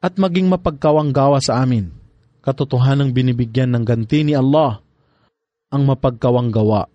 at maging mapagkawanggawa sa amin. Katotohanang binibigyan ng ganti ni Allah ang mapagkawanggawa.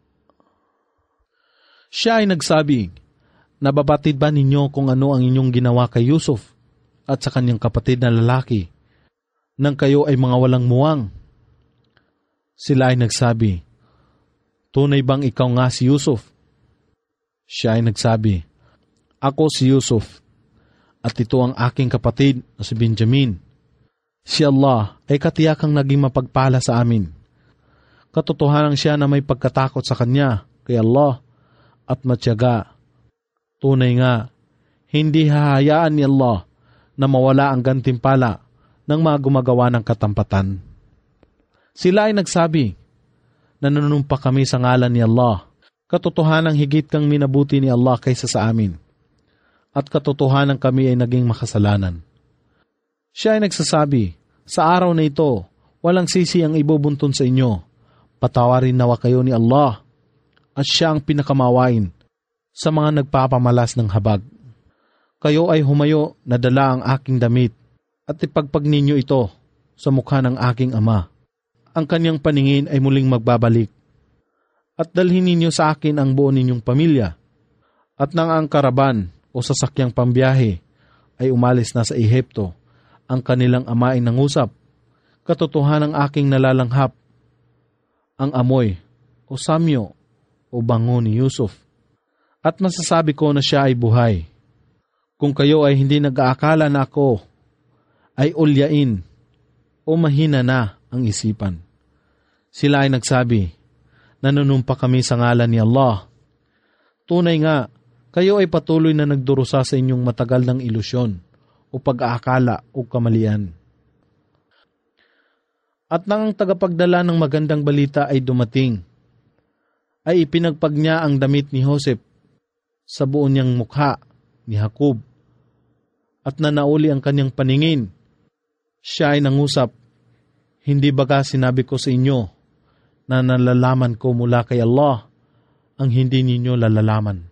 Siya ay nagsabi, nababatid ba ninyo kung ano ang inyong ginawa kay Yusuf at sa kanyang kapatid na lalaki nang kayo ay mga walang muwang? Sila ay nagsabi, tunay bang ikaw nga si Yusuf? Siya ay nagsabi, ako si Yusuf at ito ang aking kapatid na si Benjamin. Si Allah ay katiyakang naging mapagpala sa amin. Katotohanan siya na may pagkatakot sa kanya kay Allah at matyaga. Tunay nga, hindi hahayaan ni Allah na mawala ang gantimpala ng mga gumagawa ng katampatan. Sila ay nagsabi, nanunumpa kami sa ngalan ni Allah. Katotohanang higit kang minabuti ni Allah kaysa sa amin. At katotohanan kami ay naging makasalanan. Siya ay nagsasabi, sa araw na ito, walang sisi ang ibubunton sa inyo. Patawarin nawa kayo ni Allah. At siya ang pinakamawain sa mga nagpapamalas ng habag. Kayo ay humayo na dala ang aking damit at ipagpag ninyo ito sa mukha ng aking ama. Ang kanyang paningin ay muling magbabalik. At dalhin ninyo sa akin ang buo ninyong pamilya. At nang ang karaban o sasakyang pambiyahe ay umalis na sa Ehipto, ang kanilang ama ay nangusap, katotohanan ng aking nalalanghap, ang amoy o samyo o bango ni Yusuf. At masasabi ko na siya ay buhay. Kung kayo ay hindi nag-aakala na ako ay ulyain o mahina na ang isipan. Sila ay nagsabi, nanunumpa kami sa ngalan ni Allah. Tunay nga, kayo ay patuloy na nagdurusa sa inyong matagal ng ilusyon o pag-aakala o kamalian. At nang ang tagapagdala ng magandang balita ay dumating, ay ipinagpag niya ang damit ni Joseph sa buo niyang mukha ni Jacob at nanauli ang kanyang paningin. Siya ay nangusap, hindi baga sinabi ko sa inyo na nalalaman ko mula kay Allah ang hindi ninyo lalalaman.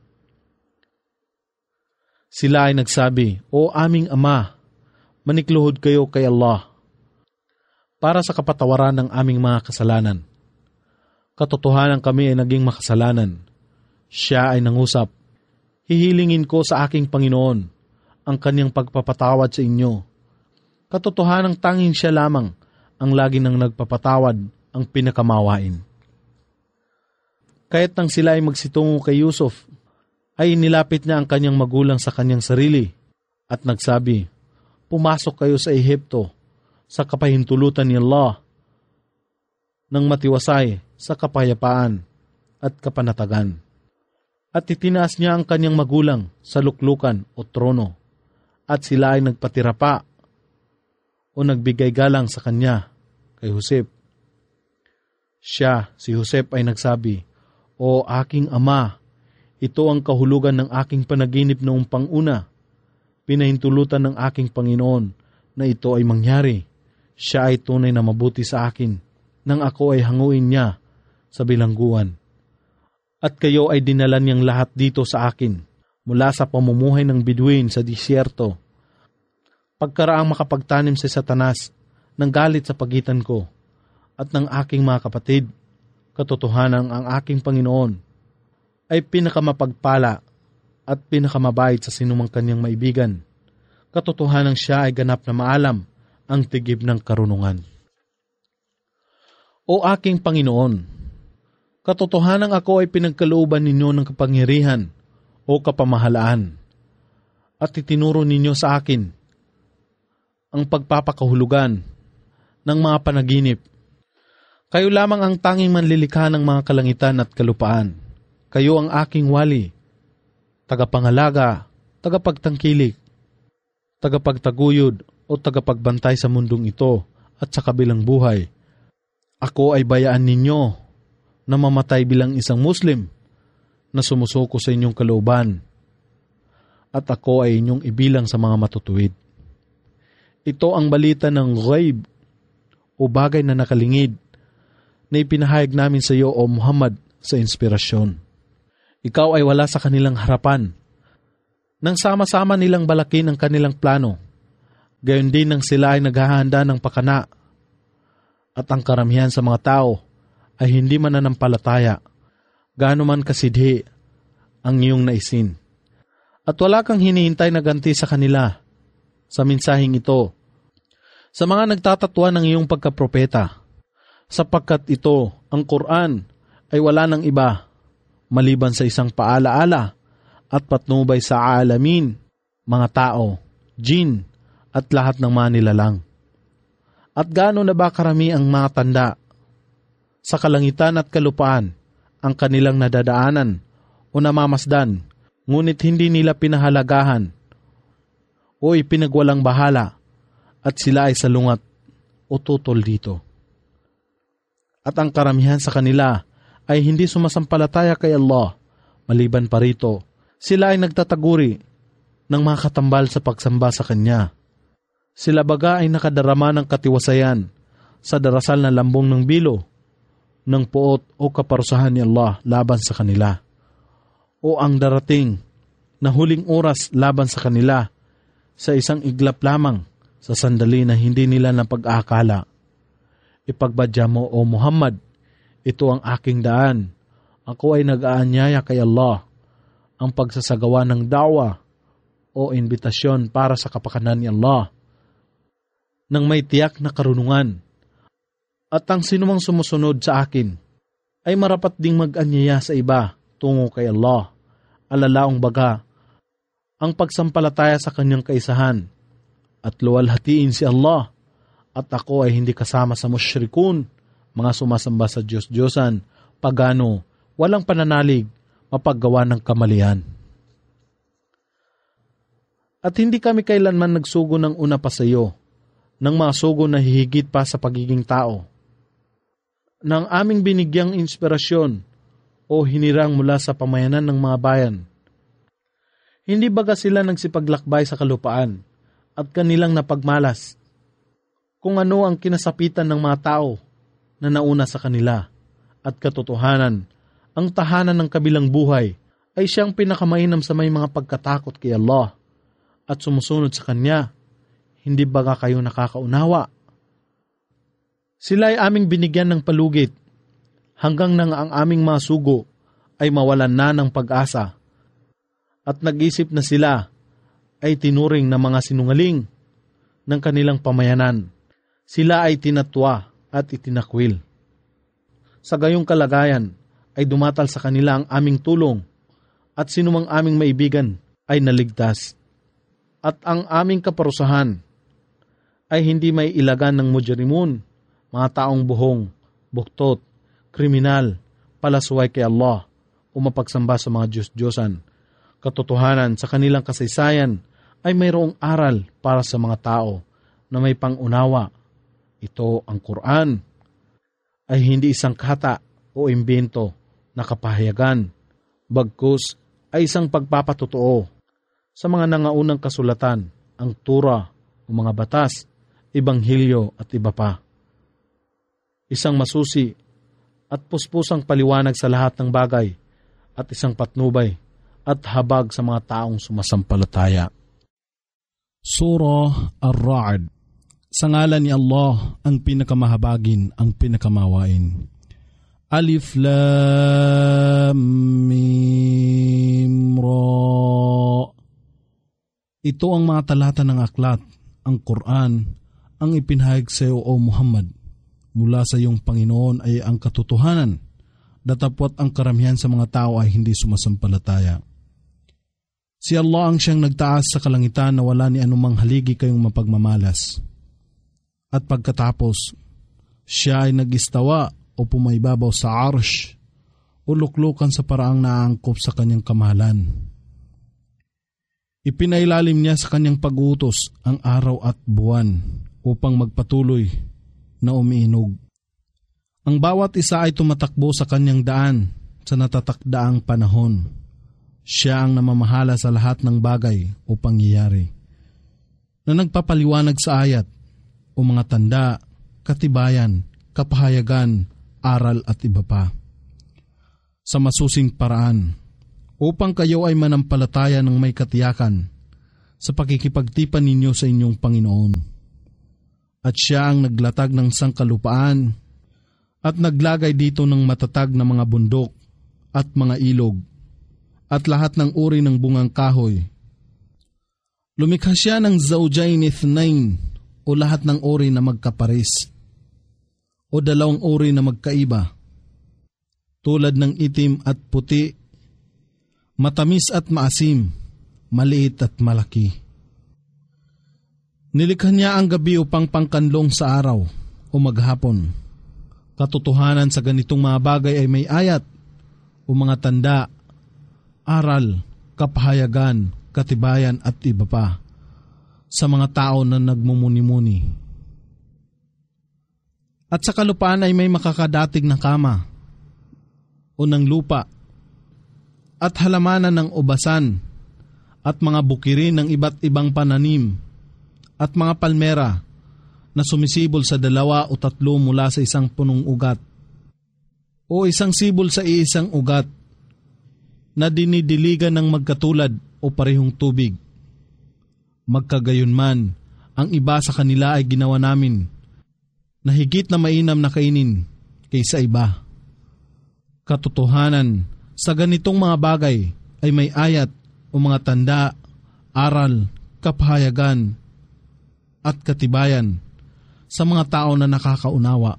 Sila ay nagsabi, o aming ama, manikluhod kayo kay Allah para sa kapatawaran ng aming mga kasalanan. Katotohanan kami ay naging makasalanan. Siya ay nangusap, hihilingin ko sa aking Panginoon ang kanyang pagpapatawad sa inyo. Katotohanang tanging siya lamang ang lagi nang nagpapatawad, ang pinakamawain. Kaya't nang sila ay magsitungo kay Yusuf, ay nilapit niya ang kanyang magulang sa kanyang sarili at nagsabi, pumasok kayo sa Ehipto sa kapahintulutan ni Allah nang matiwasay sa kapayapaan at kapanatagan. At itinaas niya ang kanyang magulang sa luklukan o trono at sila ay nagpatira pa o nagbigay galang sa kanya kay Joseph. Siya, si Joseph ay nagsabi, o aking ama, ito ang kahulugan ng aking panaginip noong panguna. Pinahintulutan ng aking Panginoon na ito ay mangyari. Siya ay tunay na mabuti sa akin nang ako ay hanguin niya sa bilangguan. At kayo ay dinala niyang lahat dito sa akin mula sa pamumuhay ng Bedouin sa disyerto. Pagkaraang makapagtanim si Satanas ng galit sa pagitan ko at ng aking mga kapatid, katotohanan ang aking Panginoon ay pinakamapagpala at pinakamabait sa sinumang kanyang maibigan. Katotohanan siya ay ganap na maalam ang tigib ng karunungan. O aking Panginoon, katotohanan ako ay pinagkalooban ninyo ng kapangyarihan o kapamahalaan at itinuro ninyo sa akin ang pagpapakahulugan ng mga panaginip. Kayo lamang ang tanging manlilikha ng mga kalangitan at kalupaan. Kayo ang aking wali, tagapangalaga, tagapagtangkilik, tagapagtaguyod o tagapagbantay sa mundong ito at sa kabilang buhay. Ako ay bayaan ninyo na mamatay bilang isang Muslim na sumusuko sa inyong kalooban at ako ay inyong ibilang sa mga matutuwid. Ito ang balita ng ghaib o bagay na nakalingid na ipinahayag namin sa iyo o Muhammad sa inspirasyon. Ikaw ay wala sa kanilang harapan. Nang sama-sama nilang balakin ang kanilang plano, Gayon din nang sila ay naghahanda ng pakana. At ang karamihan sa mga tao ay hindi mananampalataya, gaano man kasidhi ang iyong naisin. At wala kang hinihintay na ganti sa kanila sa mensaheng ito, sa mga nagtatatwa ng iyong pagkapropeta, sapagkat ito, ang Quran, ay wala ng iba maliban sa isang paalaala at patnubay sa alamin, mga tao, jin, at lahat ng mga nilalang. At gaano na ba karami ang mga tanda sa kalangitan at kalupaan ang kanilang nadadaanan o namamasdan, ngunit hindi nila pinahalagahan o ipinagwalang bahala at sila ay salungat o tutol dito. At ang karamihan sa kanila ay hindi sumasampalataya kay Allah, maliban pa rito, sila ay nagtataguri ng mga katambal sa pagsamba sa Kanya. Sila baga ay nakadarama ng katiwasayan sa darasal na lambong ng bilo, ng puot o kaparusahan ni Allah laban sa kanila, o ang darating na huling oras laban sa kanila sa isang iglap lamang sa sandali na hindi nila napag-aakala. Ipagbadya mo, O Muhammad, ito ang aking daan. Ako ay nag-aanyaya kay Allah, ang pagsasagawa ng da'wa o imbitasyon para sa kapakanan ni Allah, nang may tiyak na karunungan. At ang sinumang sumusunod sa akin ay marapat ding mag-anyaya sa iba tungo kay Allah. Alalaong baga, ang pagsampalataya sa kanyang kaisahan at luwalhatiin si Allah, at ako ay hindi kasama sa musyrikun, mga sumasamba sa Diyos-Diyosan, pagano, walang pananalig, mapaggawa ng kamalian. At hindi kami kailanman nagsugo ng una pa sa iyo, ng mga sugo na hihigit pa sa pagiging tao, ng aming binigyang inspirasyon o hinirang mula sa pamayanan ng mga bayan. Hindi baga sila nagsipaglakbay sa kalupaan at kanilang napagmalas kung ano ang kinasapitan ng mga tao na nauna sa kanila, at katotohanan, ang tahanan ng kabilang buhay ay siyang pinakamainam sa may mga pagkatakot kay Allah at sumusunod sa Kanya. Hindi baga kayo nakakaunawa? Sila ay aming binigyan ng palugit hanggang nang ang aming mga sugo ay mawalan na ng pag-asa, at nag-isip na sila ay tinuring na mga sinungaling ng kanilang pamayanan. Sila ay tinatwa at itinakwil. Sa gayong kalagayan ay dumatal sa kanila ang aming tulong, at sinumang aming maibigan ay naligtas. At ang aming kaparusahan ay hindi may ilagan ng mujrimun, mga taong buhong, buktot, kriminal, palasway kay Allah, o mapagsamba sa mga Diyos-Diyosan. Katotohanan, sa kanilang kasaysayan ay mayroong aral para sa mga tao na may pangunawa. Ito, ang Quran, ay hindi isang kata o imbento na kapahayagan, bagkus ay isang pagpapatotoo sa mga nangaunang kasulatan, ang Tura o mga batas, Ebanghelyo at iba pa. Isang masusi at puspusang paliwanag sa lahat ng bagay, at isang patnubay at habag sa mga taong sumasampalataya. Surah Ar-Ra'd. Sa ngalan ni Allah, ang pinakamahabagin, ang pinakamawain. Alif Lam Mim Ra. Ito ang mga talata ng aklat, ang Quran, ang ipinahayag sa iyo, O Muhammad, mula sa iyong Panginoon ay ang katotohanan, datapwat ang karamihan sa mga tao ay hindi sumasampalataya. Si Allah ang siyang nagtaas sa kalangitan na wala ni anumang haligi kayong mapagmamalas. At pagkatapos, siya ay nag-istawa o pumaibabaw sa arsh o luklukan sa paraang naangkop sa kanyang kamahalan. Ipinailalim niya sa kanyang pag-utos ang araw at buwan upang magpatuloy na umiinog. Ang bawat isa ay tumatakbo sa kanyang daan sa natatakdaang panahon. Siya ang namamahala sa lahat ng bagay o pangyayari na nagpapaliwanag sa ayat o mga tanda, katibayan, kapahayagan, aral at iba pa. Sa masusing paraan, upang kayo ay manampalataya ng may katiyakan sa pakikipagtipan ninyo sa inyong Panginoon. At siya ang naglatag ng sangkalupaan at naglagay dito ng matatag na mga bundok at mga ilog at lahat ng uri ng bungang kahoy. Lumikha siya ng zawjayn ithnain o lahat ng uri na magkapares o dalawang uri na magkaiba, tulad ng itim at puti, matamis at maasim, maliit at malaki. Nilikha niya ang gabi upang pangkanlong sa araw o maghapon. Katotohanan sa ganitong mga bagay ay may ayat o mga tanda, aral, kapahayagan, katibayan at iba pa sa mga tao na nagmumuni-muni. At sa kalupaan ay may makakadatig na kama o ng lupa at halamanan ng ubasan at mga bukirin ng iba't ibang pananim at mga palmera na sumisibol sa 2 o 3 mula sa isang punong ugat o isang sibol sa iisang ugat na dinidiligan ng magkatulad o parehong tubig. Magkagayon man, ang iba sa kanila ay ginawa namin na higit na mainam na kainin kaysa iba. Katotohanan, sa ganitong mga bagay ay may ayat o mga tanda, aral, kapahayagan at katibayan sa mga tao na nakakaunawa.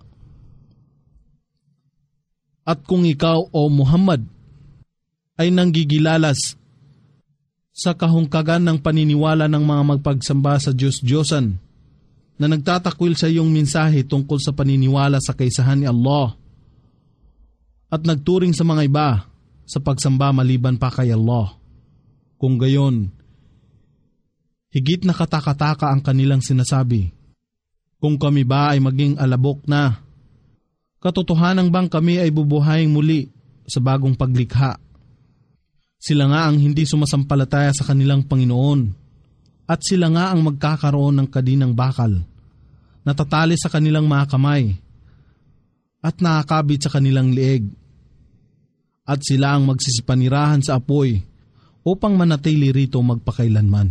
At kung ikaw o Muhammad ay nanggigilalas sa kahungkagan ng paniniwala ng mga magpagsamba sa Diyos-Diyosan na nagtatakwil sa iyong mensahe tungkol sa paniniwala sa kaisahan ni Allah at nagturing sa mga iba sa pagsamba maliban pa kay Allah. Kung gayon, higit na katakataka ang kanilang sinasabi. Kung kami ba ay maging alabok na, katotohanan bang kami ay bubuhayin muli sa bagong paglikha? Sila nga ang hindi sumasampalataya sa kanilang Panginoon at sila nga ang magkakaroon ng kadinang bakal, natatali sa kanilang mga kamay at nakakabit sa kanilang lieg. At sila ang magsisipanirahan sa apoy upang manatili rito magpakailanman.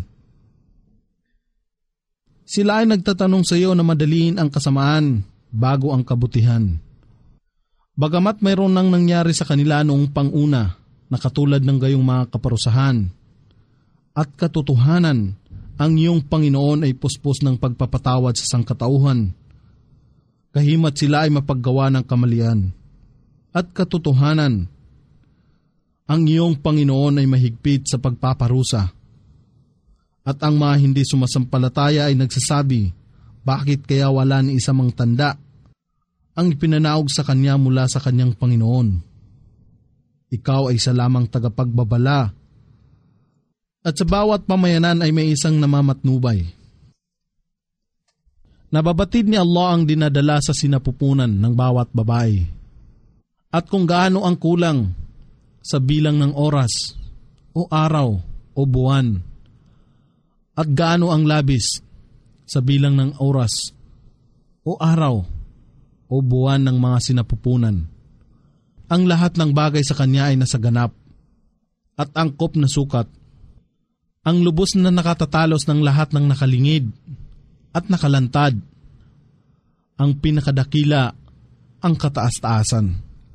Sila ay nagtatanong sa iyo na madaliin ang kasamaan bago ang kabutihan. Bagamat mayroon nang nangyari sa kanila noong panguna na katulad ng gayong mga kaparusahan, at katotohanan, ang iyong Panginoon ay puspos ng pagpapatawad sa sangkatauhan. Kahimat sila ay mapaggawa ng kamalian. At katotohanan, ang iyong Panginoon ay mahigpit sa pagpaparusa. At ang mga hindi sumasampalataya ay nagsasabi, bakit kaya wala ni isa mang tanda ang ipinanaog sa kanya mula sa kanyang Panginoon? Ikaw ay isa lamang tagapagbabala at sa bawat pamayanan ay may isang namamatnubay. Nababatid ni Allah ang dinadala sa sinapupunan ng bawat babae at kung gaano ang kulang sa bilang ng oras o araw o buwan at gaano ang labis sa bilang ng oras o araw o buwan ng mga sinapupunan. Ang lahat ng bagay sa kanya ay nasaganap at angkop na sukat. Ang lubos na nakatatalos ng lahat ng nakalingid at nakalantad. Ang pinakadakila, ang kataas-taasan.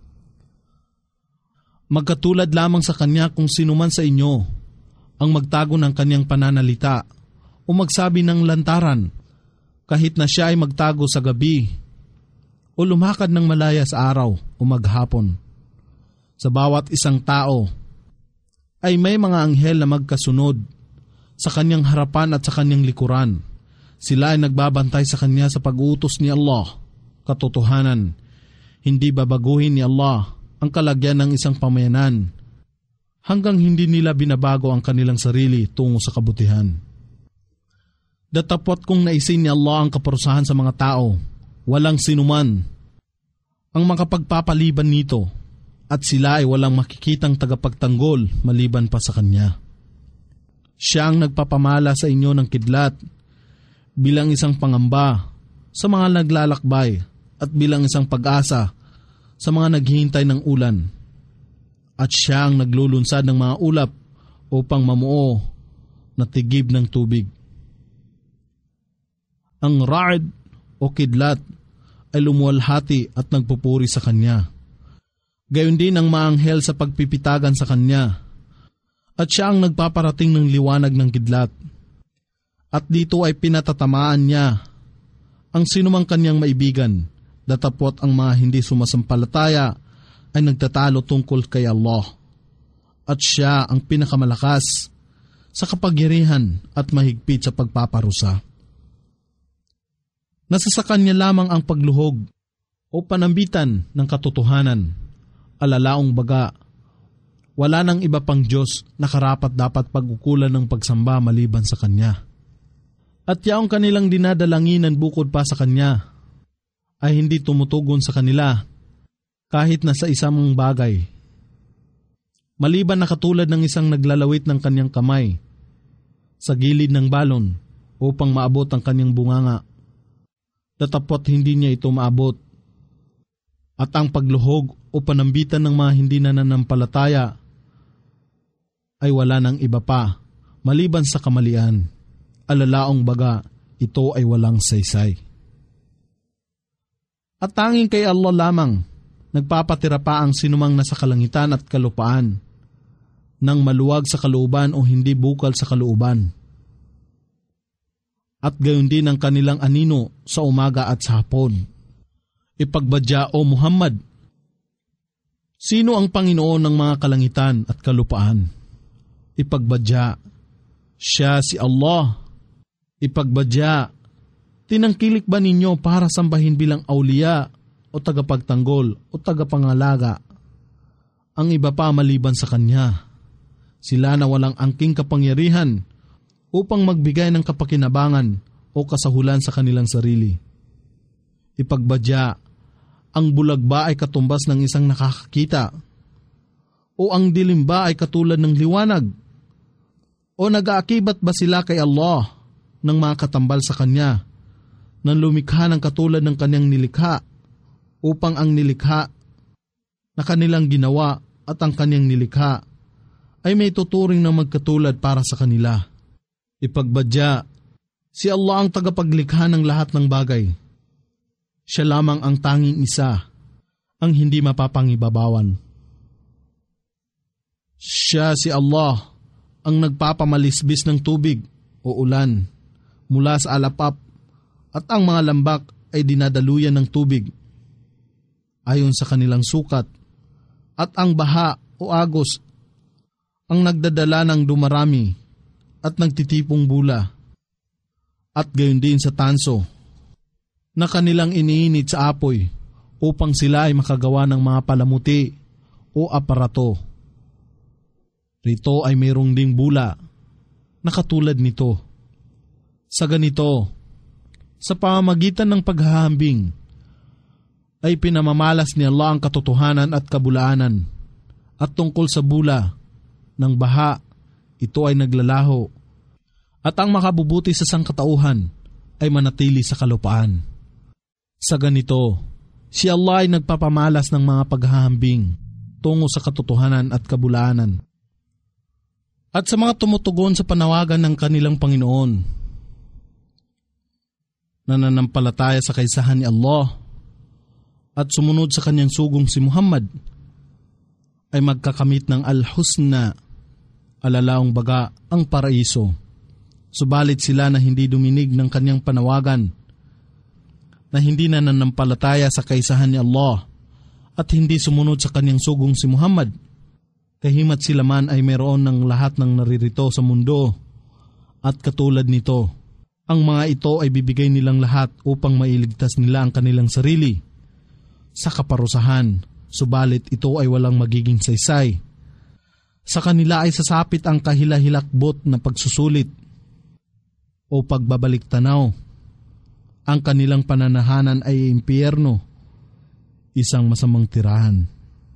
Magkatulad lamang sa kanya kung sino man sa inyo ang magtago ng kanyang pananalita o magsabi ng lantaran kahit na siya ay magtago sa gabi o lumakad ng malaya sa araw o maghapon. Sa bawat isang tao ay may mga anghel na magkasunod sa kanyang harapan at sa kanyang likuran. Sila ay nagbabantay sa kanya sa pag-uutos ni Allah. Katotohanan, hindi babaguhin ni Allah ang kalagyan ng isang pamayanan hanggang hindi nila binabago ang kanilang sarili tungo sa kabutihan. Datapwat kung naisin ni Allah ang kaparusahan sa mga tao, walang sinuman ang makapagpapaliban nito at sila ay walang makikitang tagapagtanggol maliban pa sa kanya. Siya ang nagpapamala sa inyo ng kidlat bilang isang pangamba sa mga naglalakbay at bilang isang pag-asa sa mga naghihintay ng ulan. At siya ang naglulunsad ng mga ulap upang mamuo na tigib ng tubig. Ang ra'd o kidlat ay lumuwalhati at nagpupuri sa kanya. Gayon din ang maanghel sa pagpipitagan sa kanya. At siya ang nagpaparating ng liwanag ng kidlat. At dito ay pinatatamaan niya ang sinumang kanyang maibigan, datapot ang mga hindi sumasampalataya ay nagtatalo tungkol kay Allah. At siya ang pinakamalakas sa kapagyarihan at mahigpit sa pagpaparusa. Nasa sa kanya lamang ang pagluhog o panambitan ng katotohanan, alalaong baga, wala nang iba pang Diyos na karapat dapat pag-ukulan ng pagsamba maliban sa kanya. At yaong kanilang dinadalanginan bukod pa sa kanya ay hindi tumutugon sa kanila kahit na sa isang bagay. Maliban na katulad ng isang naglalawit ng kanyang kamay sa gilid ng balon upang maabot ang kanyang bunganga. Datapot hindi niya ito maabot. At ang pagluhog o panambitan ng mga hindi nananampalataya ay wala ng iba pa maliban sa kamalian. Alalaong baga, ito ay walang saysay. At tanging kay Allah lamang nagpapatira pa ang sinumang nasa kalangitan at kalupaan nang maluwag sa kalooban o hindi bukal sa kalooban. At gayon din ang kanilang anino sa umaga at sa hapon. Ipagbadya o Muhammad, sino ang Panginoon ng mga kalangitan at kalupaan? Ipagbadya, siya si Allah. Ipagbadya, tinangkilik ba ninyo para sambahin bilang awliya o tagapagtanggol o tagapangalaga ang iba pa maliban sa kanya? Sila na walang angking kapangyarihan upang magbigay ng kapakinabangan o kasahulan sa kanilang sarili. Ipagbadya, ang bulag ba ay katumbas ng isang nakakakita? O ang dilim ba ay katulad ng liwanag? O nag-aakibat ba sila kay Allah ng mga katambal sa Kanya nang lumikha ng katulad ng Kanyang nilikha upang ang nilikha na kanilang ginawa at ang Kanyang nilikha ay may tuturing na magkatulad para sa kanila? Ipagbadya, si Allah ang tagapaglikha ng lahat ng bagay. Siya lamang ang tanging isa, ang hindi mapapangibabawan. Siya si Allah ang nagpapamalisbis ng tubig o ulan mula sa alapap at ang mga lambak ay dinadaluyan ng tubig ayon sa kanilang sukat at ang baha o agos ang nagdadala ng dumarami at nagtitipong bula, at gayon din sa tanso na kanilang iniinit sa apoy upang sila ay makagawa ng mga palamuti o aparato. Rito ay mayroong ding bula na katulad nito. Sa ganito, sa pamamagitan ng paghahambing, ay pinamamalas ni Allah ang katotohanan at kabulaanan, at tungkol sa bula ng baha, ito ay naglalaho, at ang makabubuti sa sangkatauhan ay manatili sa kalupaan. Sa ganito, si Allah ay nagpapamalas ng mga paghahambing tungo sa katotohanan at kabulaanan. At sa mga tumutugon sa panawagan ng kanilang Panginoon, nananampalataya sa kaisahan ni Allah at sumunod sa kanyang sugong si Muhammad, ay magkakamit ng al-husna, alalaong baga ang paraiso. Subalit sila na hindi duminig ng kanyang panawagan, na hindi nananampalataya sa kaisahan ni Allah at hindi sumunod sa kanyang sugong si Muhammad, kahimat sila man ay mayroon ng lahat ng naririto sa mundo, at katulad nito, ang mga ito ay bibigay nilang lahat upang mailigtas nila ang kanilang sarili sa kaparusahan, subalit ito ay walang magiging saysay. Sa kanila ay sasapit ang kahilahilakbot na pagsusulit o pagbabalik tanaw. Ang kanilang pananahanan ay impyerno, isang masamang tirahan.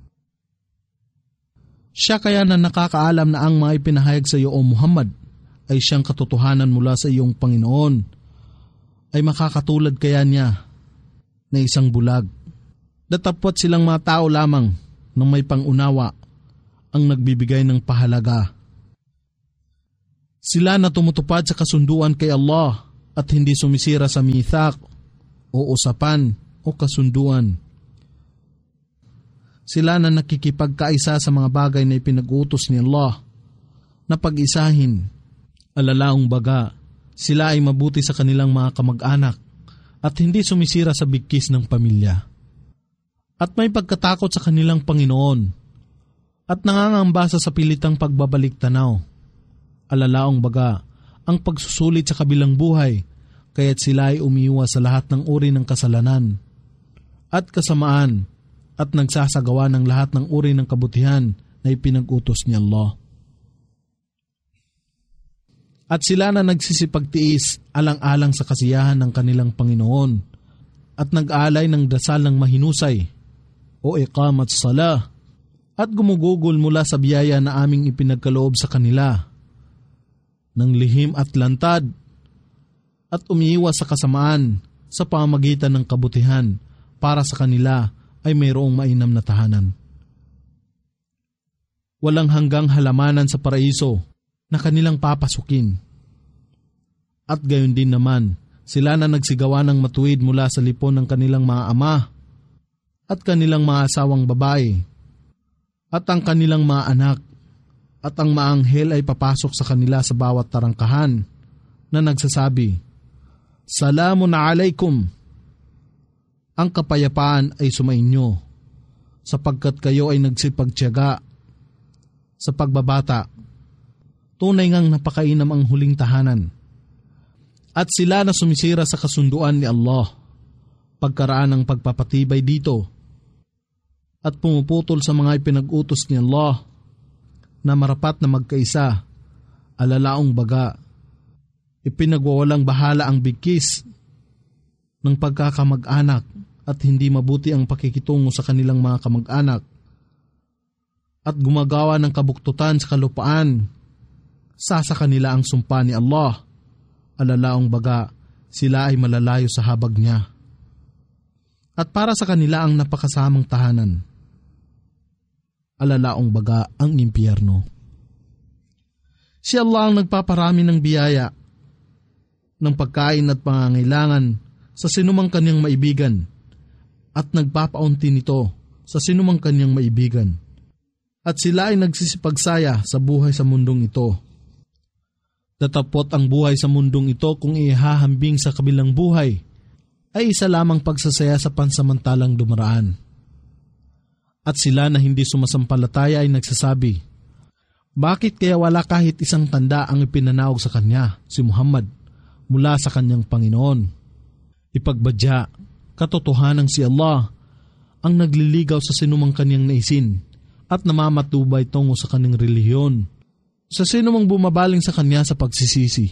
Siya kaya na nakakaalam na ang mga ipinahayag sa iyo o Muhammad ay siyang katotohanan mula sa iyong Panginoon, ay makakatulad kaya niya na isang bulag. Datapwat silang mga tao lamang na may pangunawa ang nagbibigay ng pahalaga. Sila na tumutupad sa kasunduan kay Allah at hindi sumisira sa mithaq o usapan o kasunduan. Sila na nakikipagkaisa sa mga bagay na ipinag-utos ni Allah na pag-isahin. Alalaong baga, sila ay mabuti sa kanilang mga kamag-anak at hindi sumisira sa bigkis ng pamilya. At may pagkatakot sa kanilang Panginoon at nangangamba sa pilitang pagbabalik tanaw. Alalaong baga, ang pagsusulit sa kabilang buhay, kaya't sila ay umiiwas sa lahat ng uri ng kasalanan at kasamaan at nagsasagawa ng lahat ng uri ng kabutihan na ipinag-utos ni Allah. At sila na nagsisipagtiis alang-alang sa kasiyahan ng kanilang Panginoon at nag-aalay ng dasal ng mahinusay o iqamat salah at gumugugol mula sa biyaya na aming ipinagkaloob sa kanila ng lihim at lantad at umiiwas sa kasamaan sa pamamagitan ng kabutihan para sa kanila ay mayroong mainam na tahanan. Walang hanggang halamanan sa paraiso na kanilang papasukin. At gayon din naman, sila na nagsigawa ng matuwid mula sa lipon ng kanilang mga ama at kanilang mga asawang babae at ang kanilang mga anak at ang maanghel ay papasok sa kanila sa bawat tarangkahan na nagsasabi, Salamun alaikum. Ang kapayapaan ay sumainyo sapagkat kayo ay nagsipagtiyaga sa pagbabata. Tunay ngang napakainam ang huling tahanan. At sila na sumisira sa kasunduan ni Allah pagkaraan ng pagpapatibay dito at pumuputol sa mga ipinag-utos ni Allah na marapat na magkaisa, alalaong baga, ipinagwawalang bahala ang bigkis ng pagkakamag-anak at hindi mabuti ang pakikitungo sa kanilang mga kamag-anak at gumagawa ng kabuktutan sa kalupaan. Sa kanila ang sumpa ni Allah, alalaong baga, sila ay malalayo sa habag niya. At para sa kanila ang napakasamang tahanan, alalaong baga ang impyerno. Si Allah ang nagpaparami ng biyaya, ng pagkain at pangangailangan sa sinumang kanyang maibigan at nagpapaunti nito sa sinumang kanyang maibigan. At sila ay nagsisipagsaya sa buhay sa mundong ito. Datapot ang buhay sa mundong ito kung ihahambing sa kabilang buhay ay isa lamang pagsasaya sa pansamantalang dumaraan. At sila na hindi sumasampalataya ay nagsasabi, bakit kaya wala kahit isang tanda ang ipinanawag sa kanya, si Muhammad, mula sa kanyang Panginoon? Ipagbadya, katotohanan si Allah ang nagliligaw sa sinumang kanyang naisin at namamatubay tungo sa kanyang relihiyon, sa sinumang bumabaling sa kanya sa pagsisisi.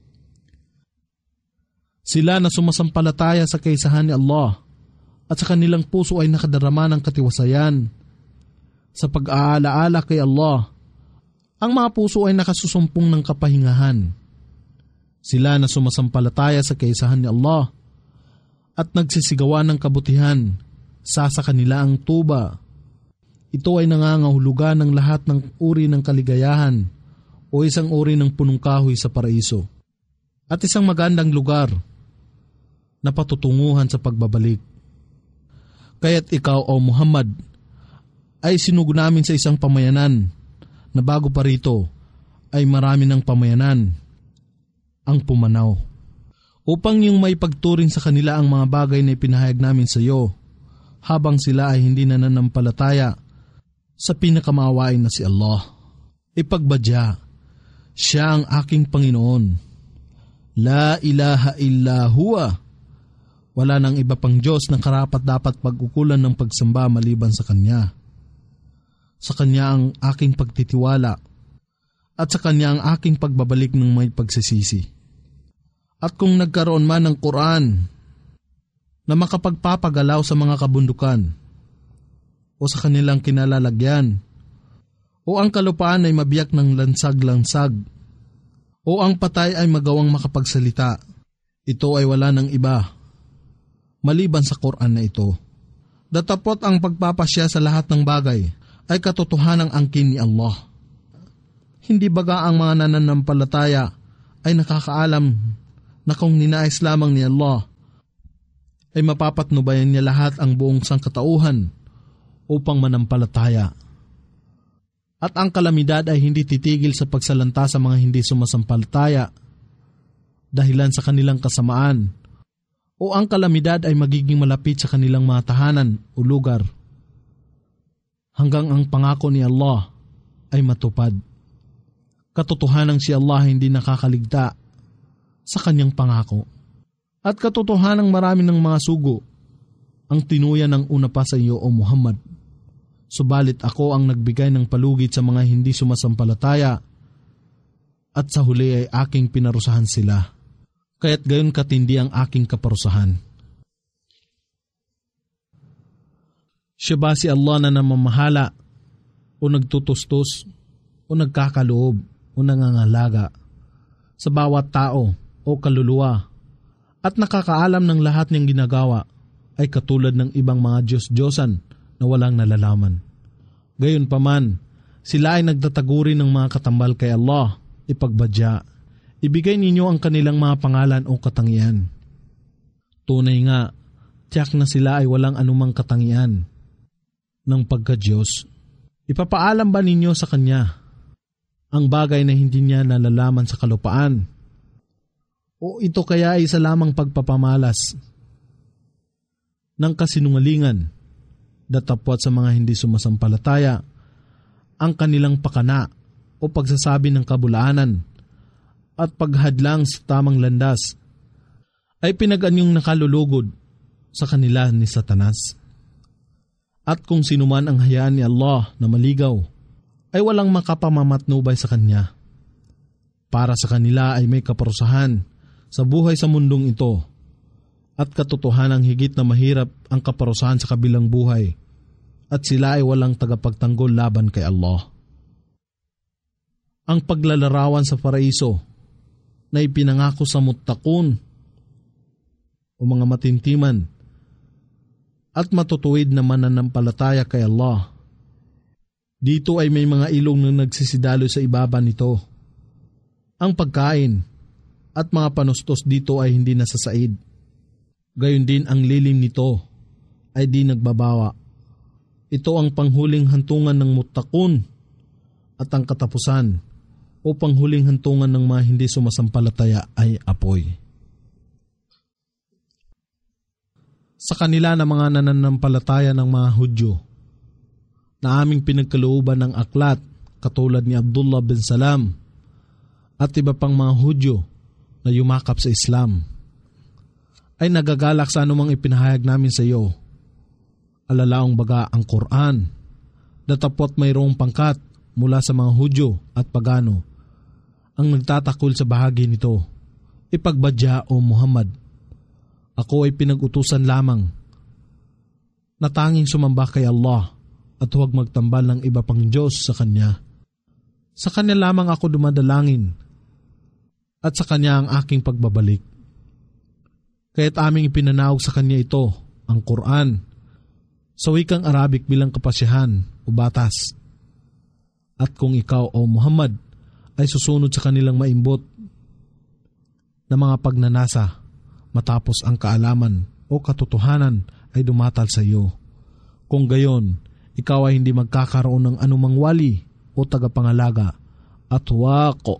Sila na sumasampalataya sa kaisahan ni Allah at sa kanilang puso ay nakadarama ng katiwasayan. Sa pag-aalaala kay Allah, ang mga puso ay nakasusumpong ng kapahingahan. Sila na sumasampalataya sa kaisahan ni Allah at nagsisigawan ng kabutihan, sa kanila ang tuba. Ito ay nangangahulugan ng lahat ng uri ng kaligayahan o isang uri ng punong kahoy sa paraiso at isang magandang lugar na patutunguhan sa pagbabalik. Kaya't ikaw, O Muhammad, ay sinugo namin sa isang pamayanan na bago pa rito ay marami ng pamayanan ang pumanaw, upang yung may pagturing sa kanila ang mga bagay na ipinahayag namin sa iyo, habang sila ay hindi nananampalataya sa pinakamaawain na si Allah. Ipagbadya, siya ang aking Panginoon. La ilaha illa huwa. Wala nang iba pang Diyos na karapat-dapat pagkukulan ng pagsamba maliban sa Kanya. Sa Kanya ang aking pagtitiwala at sa Kanya ang aking pagbabalik ng may pagsisisi. At kung nagkaroon man ng Quran na makapagpapagalaw sa mga kabundukan o sa kanilang kinalalagyan, o ang kalupaan ay mabiyak ng lansag-lansag, o ang patay ay magawang makapagsalita, ito ay wala ng iba maliban sa Quran na ito. Datapot ang pagpapasya sa lahat ng bagay ay katotohanang angkin ni Allah. Hindi baga ang mga nananampalataya ay nakakaalam na kung ninais lamang ni Allah ay mapapatnubayan niya lahat ang buong sangkatauhan upang manampalataya. At ang kalamidad ay hindi titigil sa pagsalanta sa mga hindi sumasampalataya dahilan sa kanilang kasamaan, o ang kalamidad ay magiging malapit sa kanilang mga tahanan o lugar hanggang ang pangako ni Allah ay matupad. Katotohanang si Allah hindi nakakaligta sa kanyang pangako. At katotohanang marami ng mga sugo ang tinuya ng una pa sa iyo o Muhammad. Subalit ako ang nagbigay ng palugit sa mga hindi sumasampalataya at sa huli ay aking pinarusahan sila. Kaya't gayon katindi ang aking kaparusahan. Siya ba si Allah na namamahala o nagtutustos o nagkakaloob o nangangalaga sa bawat tao o kaluluwa at nakakaalam ng lahat niyang ginagawa ay katulad ng ibang mga Diyos-Diyosan na walang nalalaman. Gayunpaman, sila ay nagtataguri ng mga katambal kay Allah, ipagbadya. Ibigay ninyo ang kanilang mga pangalan o katangian. Tunay nga, tiyak na sila ay walang anumang katangian ng pagka-Diyos. Ipapaalam ba ninyo sa Kanya ang bagay na hindi niya nalalaman sa kalupaan? O ito kaya ay isa lamang pagpapamalas ng kasinungalingan, datapwat sa mga hindi sumasampalataya, ang kanilang pakana o pagsasabi ng kabulaanan at paghadlang sa tamang landas ay pinag-anyong nakalulugod sa kanila ni Satanas. At kung sinuman ang hayaan ni Allah na maligaw, ay walang makapamamatnubay sa Kanya. Para sa kanila ay may kaparusahan sa buhay sa mundong ito, at katotohanang higit na mahirap ang kaparusahan sa kabilang buhay, at sila ay walang tagapagtanggol laban kay Allah. Ang paglalarawan sa paraiso na ipinangako sa muttaqun o mga matintiman at matutuwid na mananampalataya kay Allah. Dito ay may mga ilong na nagsisidalo sa ibaba nito. Ang pagkain at mga panustos dito ay hindi nasasaid. Gayon din ang lilim nito ay di nagbabawa. Ito ang panghuling hantungan ng muttaqun at ang katapusan o panghuling hantungan ng mga hindi sumasampalataya ay apoy. Sa kanila na mga nananampalataya ng mga Hudyo na aming pinagkalooban ng aklat katulad ni Abdullah bin Salam at iba pang mga Hudyo na yumakap sa Islam, ay nagagalak sa anumang ipinahayag namin sa iyo. Alalaong baga ang Quran, datapot mayroong pangkat mula sa mga Hudyo at pagano ang nagtatakol sa bahagi nito. Ipagbadya o Muhammad, ako ay pinag-utusan lamang na tanging sumamba kay Allah at huwag magtambal ng iba pang Diyos sa Kanya. Sa Kanya lamang ako dumadalangin at sa Kanya ang aking pagbabalik. Kaya't aming ipinanawag sa Kanya ito, ang Quran, sa wikang Arabic bilang kapasyahan o batas. At kung ikaw o Muhammad ay susunod sa kanilang maimbot na mga pagnanasa matapos ang kaalaman o katotohanan ay dumatal sa iyo. Kung gayon, ikaw ay hindi magkakaroon ng anumang wali o tagapangalaga at wako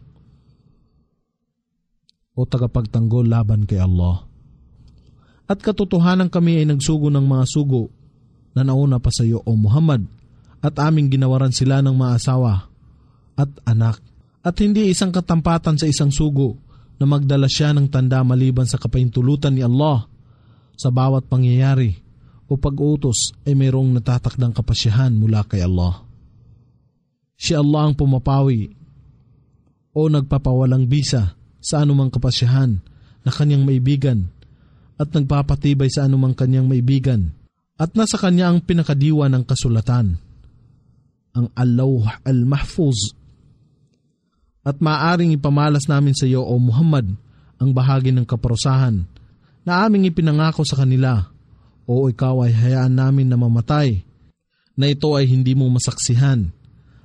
o tagapagtanggol laban kay Allah. At katotohanan kami ay nagsugo ng mga sugo na nauna pa sa iyo o Muhammad, at aming ginawaran sila ng mga asawa at anak. At hindi isang katampatan sa isang sugo na magdala siya ng tanda maliban sa kapahintulutan ni Allah. Sa bawat pangyayari o pag-utos ay mayroong natatakdang kapasyahan mula kay Allah. Si Allah ang pumapawi o nagpapawalang bisa sa anumang kapasyahan na kanyang maibigan at nagpapatibay sa anumang kanyang maibigan, at nasa kanya ang pinakadiwa ng kasulatan, ang Al-Lawh Al-Mahfuz. At maaring ipamalas namin sa iyo o Muhammad ang bahagi ng kaparusahan na aming ipinangako sa kanila, o ikaw ay hayaan namin na mamatay, na ito ay hindi mo masaksihan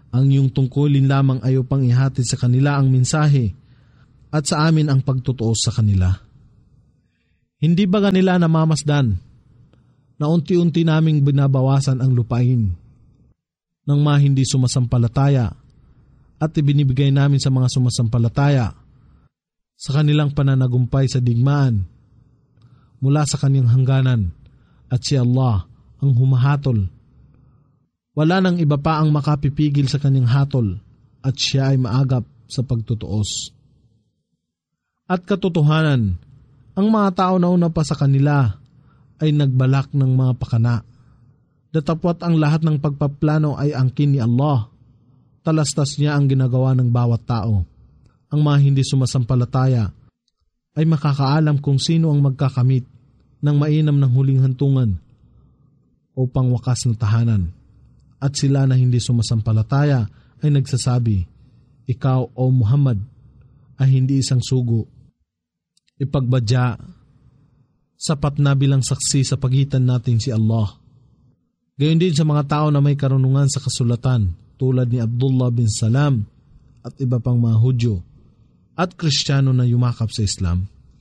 Ang iyong tungkulin lamang ay upang ihatid sa kanila ang mensahe at sa amin ang pagtutuos sa kanila. Hindi ba kanila namamasdan na unti-unti naming binabawasan ang lupain ng mga hindi sumasampalataya at ibinibigay namin sa mga sumasampalataya sa kanilang pananagumpay sa digmaan mula sa kanyang hangganan at si Allah ang humahatol. Wala nang iba pa ang makapipigil sa kanyang hatol at siya ay maagap sa pagtutuos. At katotohanan, ang mga tao na una pa sa kanila ay nagbalak ng mga pakana. Datapwat ang lahat ng pagpaplano ay angkin ni Allah. Talastas niya ang ginagawa ng bawat tao. Ang mga hindi sumasampalataya ay makakaalam kung sino ang magkakamit ng mainam ng huling hantungan o pangwakas na tahanan. At sila na hindi sumasampalataya ay nagsasabi, ikaw o Muhammad ay hindi isang sugo. Ipagbadya, sapat na bilang saksi sa pagitan natin si Allah. Gayon din sa mga tao na may karunungan sa kasulatan tulad ni Abdullah bin Salam at iba pang mga Hudyo at Kristiyano na yumakap sa Islam.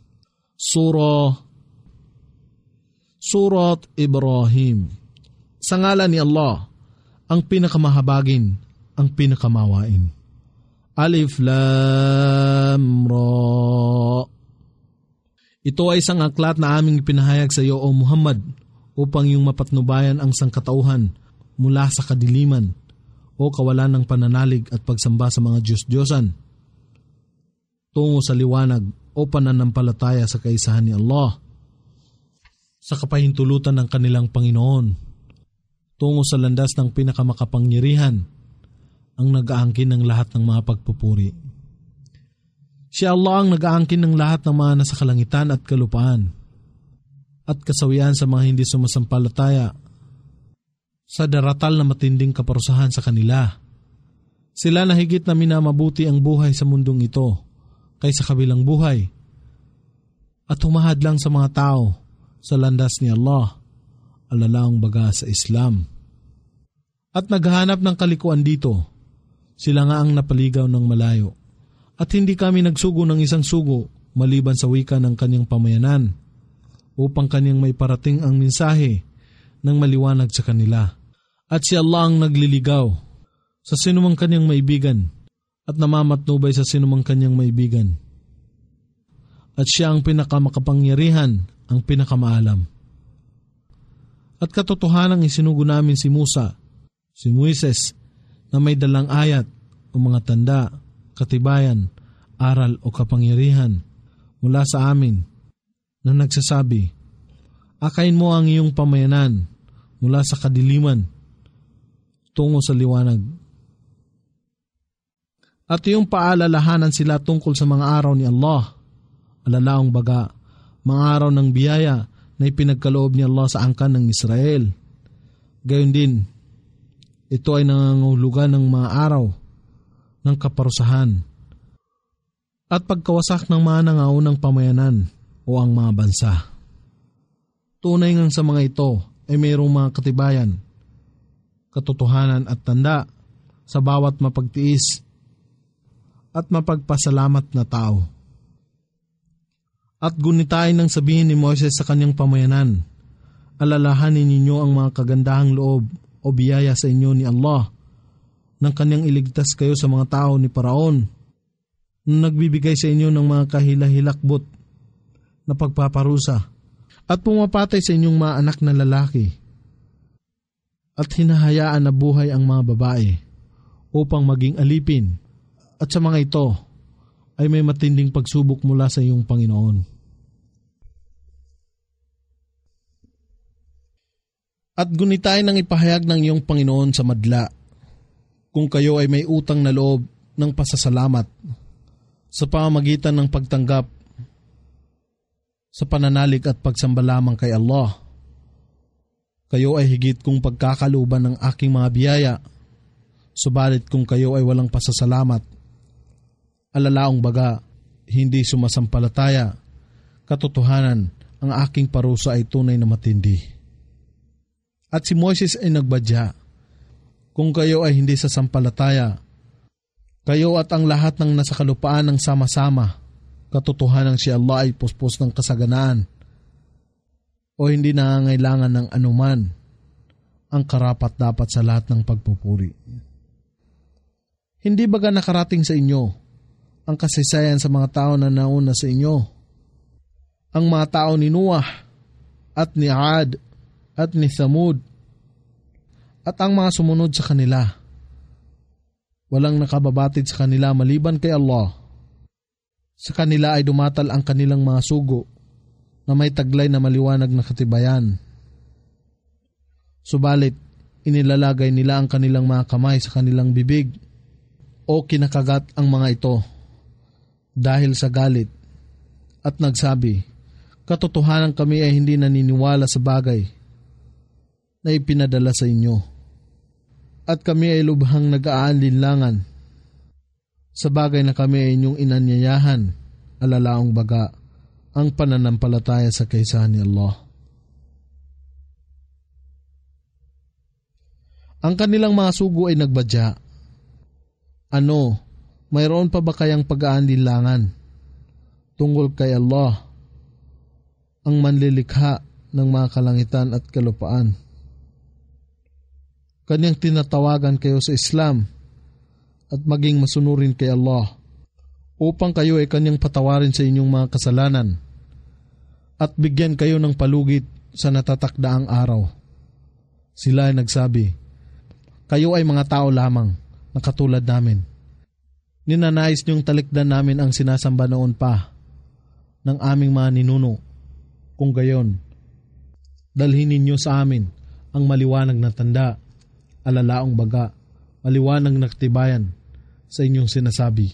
Surat Ibrahim. Sa ngalan ni Allah, ang pinakamahabagin, ang pinakamawain. Alif Lam Ra. Ito ay isang aklat na aming pinahayag sa iyo o Muhammad upang iyong mapatnubayan ang sangkatauhan mula sa kadiliman o kawalan ng pananalig at pagsamba sa mga Diyos-Diyosan tungo sa liwanag o pananampalataya sa kaisahan ni Allah sa kapahintulutan ng kanilang Panginoon tungo sa landas ng pinakamakapangyarihan ang nag-aangkin ng lahat ng mga pagpupuri. Si Allah ang nag-aangkin ng lahat ng mga nasa kalangitan at kalupaan at kasawian sa mga hindi sumasampalataya sa daratal na matinding kaparusahan sa kanila. Sila na higit na minamabuti ang buhay sa mundong ito kaysa kabilang buhay at humahad lang sa mga tao sa landas ni Allah, alalaong baga sa Islam. At naghahanap ng kalikuan dito, sila nga ang napaligaw ng malayo. At hindi kami nagsugo ng isang sugo maliban sa wika ng kanyang pamayanan upang kanyang may parating ang mensahe ng maliwanag sa kanila. At si Allah ang nagliligaw sa sinumang kanyang maibigan at namamatnubay sa sinumang kanyang maibigan. At siya ang pinakamakapangyarihan, ang pinakamaalam. At katotohanang isinugo namin si Musa, si Moises, na may dalang ayat o mga tanda, katibayan, aral o kapangyarihan mula sa amin na nagsasabi, akayin mo ang iyong pamayanan mula sa kadiliman tungo sa liwanag. At iyong paalalahanan sila tungkol sa mga araw ni Allah, alalaong baga, mga araw ng biyaya na ipinagkaloob ni Allah sa angkan ng Israel. Gayon din, ito ay nangangahulugan ng mga araw ng kaparusahan at pagkawasak ng mga nangaunang pamayanan o ang mga bansa. Tunay ngang sa mga ito ay mayroong mga katibayan, katotohanan at tanda sa bawat mapagtiis at mapagpasalamat na tao. At gunitain ng sabihin ni Moises sa kanyang pamayanan, alalahanin ninyo ang mga kagandahang loob o biyaya sa inyo ni Allah nang kanyang iligtas kayo sa mga tao ni Paraon nung nagbibigay sa inyo ng mga kahilahilakbot na pagpaparusa at pumapatay sa inyong mga anak na lalaki at hinahayaan na buhay ang mga babae upang maging alipin at sa mga ito ay may matinding pagsubok mula sa iyong Panginoon. At gunitay ng ipahayag ng iyong Panginoon sa madla kung kayo ay may utang na loob ng pasasalamat sa pamamagitan ng pagtanggap sa pananalig at pagsamba lamang kay Allah. Kayo ay higit kong pagkakaluban ng aking mga biyaya, subalit kung kayo ay walang pasasalamat, alalaong baga, hindi sumasampalataya, katotohanan, ang aking parusa ay tunay na matindi. At si Moises ay nagbadya, Kung kayo ay hindi sasampalataya, kayo at ang lahat ng nasa kalupaan ng sama-sama, katotohanan si Allah ay puspos ng kasaganaan o hindi nangangailangan ng anuman ang karapat-dapat sa lahat ng pagpupuri. Hindi baga nakarating sa inyo ang kasaysayan sa mga tao na nauna sa inyo? Ang mga tao ni Noah at ni Ad at ni Thamud at ang mga sumunod sa kanila. Walang nakababatid sa kanila maliban kay Allah. Sa kanila ay dumatal ang kanilang mga sugo na may taglay na maliwanag na katibayan. Subalit, inilalagay nila ang kanilang mga kamay sa kanilang bibig o kinakagat ang mga ito dahil sa galit at nagsabi, katotohanan kami ay hindi naniniwala sa bagay na ipinadala sa inyo at kami ay lubhang nag-aalinlangan sa bagay na kami ay inyong inanyayahan, alalaong baga ang pananampalataya sa kaysahan ni Allah. Ang kanilang mga sugo ay nagbadya. Ano, mayroon pa ba kayang pag-aalinlangan tungkol kay Allah, ang manlilikha ng mga kalangitan at kalupaan? Kanyang tinatawagan kayo sa Islam at maging masunurin kay Allah upang kayo ay kanyang patawarin sa inyong mga kasalanan at bigyan kayo ng palugit sa natatakdaang araw. Sila ay nagsabi, kayo ay mga tao lamang na katulad namin. Ninanais niyong talikdan namin ang sinasamba noon pa ng aming mga ninuno. Kung gayon, dalhin ninyo sa amin ang maliwanag na tanda, alalaong baga, maliwanag na katibayan sa inyong sinasabi.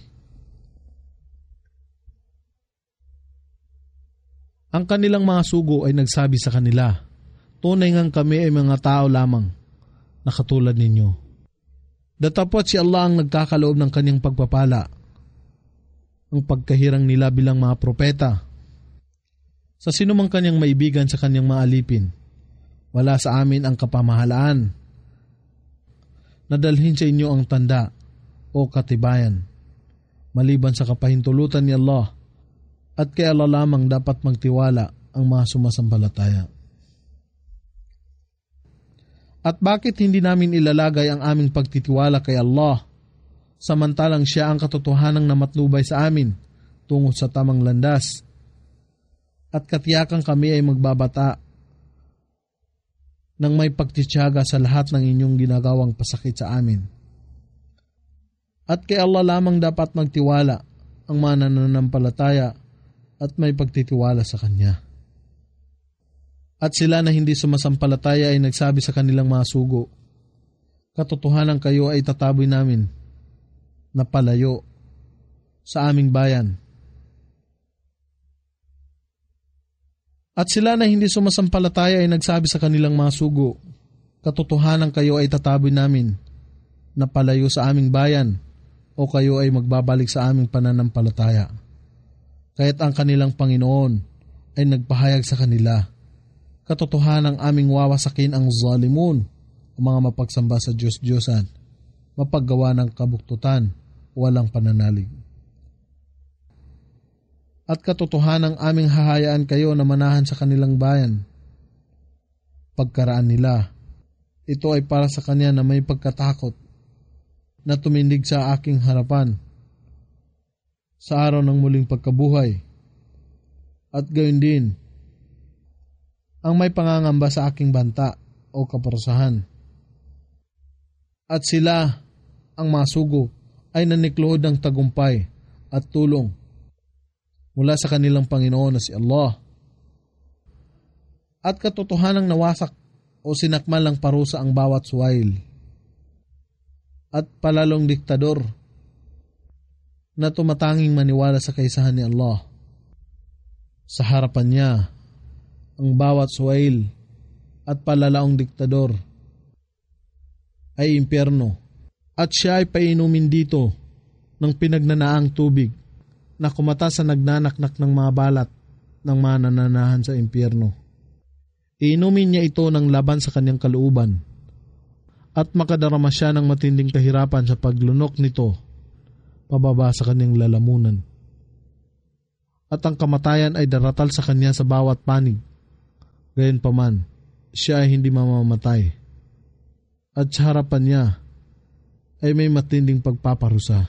Ang kanilang mga sugo ay nagsabi sa kanila, tunay ngang kami ay mga tao lamang na katulad ninyo. Datapot si Allah ang nagkakaloob ng kanyang pagpapala, ang pagkahirang nila bilang mga propeta. Sa sinumang kanyang maibigan sa kanyang mga alipin, wala sa amin ang kapamahalaan. Nadalhin sa inyo ang tanda o katibayan, maliban sa kapahintulutan ni Allah, at kay Allah lamang dapat magtiwala ang mga sumasampalataya. At bakit hindi namin ilalagay ang aming pagtitiwala kay Allah, samantalang siya ang katotohanang namatnubay sa amin tungo sa tamang landas, at katiyakan kami ay magbabata nang may pagtitiyaga sa lahat ng inyong ginagawang pasakit sa amin. At kay Allah lamang dapat magtiwala ang mga nananampalataya at may pagtitiwala sa Kanya. At sila na hindi sumasampalataya ay nagsabi sa kanilang mga sugo, katotohanan kayo ay tataboy namin na palayo sa aming bayan. At sila na hindi sumasampalataya ay nagsabi sa kanilang mga sugo, katotohanan kayo ay tataboy namin na palayo sa aming bayan o kayo ay magbabalik sa aming pananampalataya. Kaya't ang kanilang Panginoon ay nagpahayag sa kanila, katotohanan aming wawasakin ang zalimun, ang mga mapagsamba sa Diyos-Diyosan, mapaggawa ng kabuktutan, walang pananalig. At katotohanan aming hahayaan kayo na manahan sa kanilang bayan. Pagkaraan nila, ito ay para sa kanya na may pagkatakot na tumindig sa aking harapan sa araw ng muling pagkabuhay. At gayon din, ang may pangangamba sa aking banta o kaparusahan. At sila, ang mga sugo, ay nanikluhod ng tagumpay at tulong mula sa kanilang Panginoon na si Allah. At katotohanang nawasak o sinakmal ng parusa ang bawat suwail at palalong diktador na tumatanging maniwala sa kaysahan ni Allah. Sa harapan niya, ang bawat suwail at palalaong diktador ay impyerno at siya ay painumin dito ng pinagnanaang tubig na kumata sa nagnanaknak ng mga balat ng mga nananahan sa impyerno. Iinumin niya ito ng laban sa kanyang kalooban at makadarama siya ng matinding kahirapan sa paglunok nito pababa sa kanyang lalamunan. At ang kamatayan ay daratal sa kanya sa bawat panig. Gayunpaman, siya ay hindi mamamatay. At sa harapan niya ay may matinding pagpaparusa.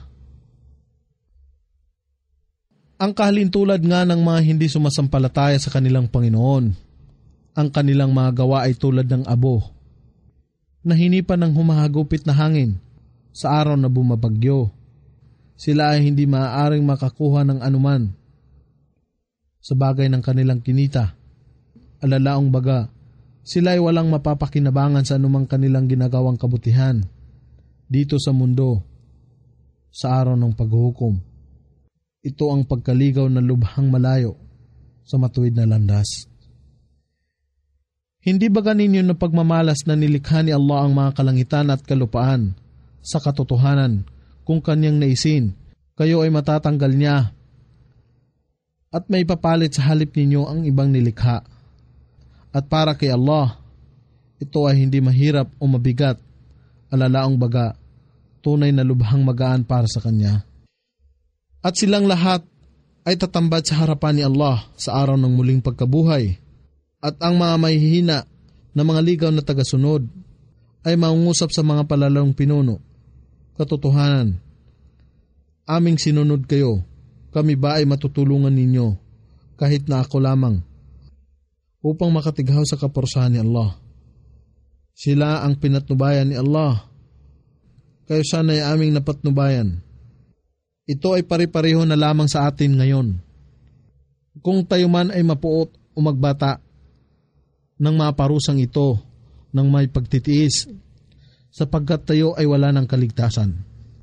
Ang kahalintulad nga ng mga hindi sumasampalataya sa kanilang Panginoon, ang kanilang mga gawa ay tulad ng abo na hinipan ng humahagupit na hangin sa araw na bumabagyo. Sila ay hindi maaaring makakuha ng anuman sa bagay ng kanilang kinita. Alalaong baga, sila ay walang mapapakinabangan sa anumang kanilang ginagawang kabutihan dito sa mundo sa araw ng paghuhukom. Ito ang pagkaligaw na lubhang malayo sa matuwid na landas. Hindi ba ganinyo na pagmamalas na nilikha ni Allah ang mga kalangitan at kalupaan sa katotohanan kung kanyang naisin, kayo ay matatanggal niya at may papalit sa halip ninyo ang ibang nilikha. At para kay Allah, ito ay hindi mahirap o mabigat, alalaong baga, tunay na lubhang magaan para sa Kanya. At silang lahat ay tatambad sa harapan ni Allah sa araw ng muling pagkabuhay. At ang mga mahihina na mga ligaw na tagasunod ay mangungusap sa mga palalang pinuno. Katotohanan, aming sinunod kayo, kami ba ay matutulungan ninyo kahit na ako lamang upang makatighaw sa kaparusahan ni Allah. Sila ang pinatnubayan ni Allah, kayo sana ay aming napatnubayan. Ito ay pare-pareho na lamang sa atin ngayon. Kung tayo man ay mapuot o magbata ng mga parusang ito ng may pagtitiis, sapagkat tayo ay wala ng kaligtasan.